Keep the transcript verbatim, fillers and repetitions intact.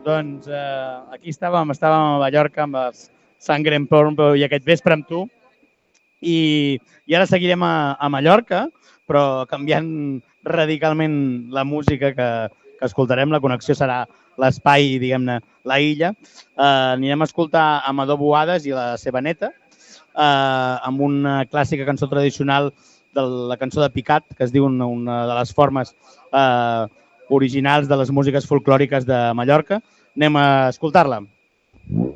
Doncs eh, aquí estàvem, estàvem a Mallorca amb els Sangre en Porno i aquest vespre amb tu. I, i ara seguirem a, a Mallorca, però canviant radicalment la música que, que escoltarem. La connexió serà l'espai, diguem-ne, la illa. Eh, anirem a escoltar Amador Boades i la seva neta, eh, amb una clàssica cançó tradicional de la cançó de Picat, que es diu una, una de les formes eh, originals de les músiques folclòriques de Mallorca. Anem a escoltar-la.